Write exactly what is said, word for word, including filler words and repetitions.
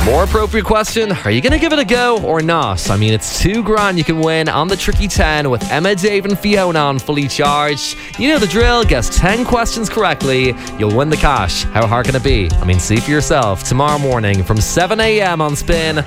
More appropriate question, are you going to give it a go or not? I mean, it's two grand you can win on the Tricky ten with Emma, Dave and Fiona on Fully Charged. You know the drill, guess ten questions correctly, you'll win the cash. How hard can it be? I mean, see for yourself tomorrow morning from seven a.m. on Spin.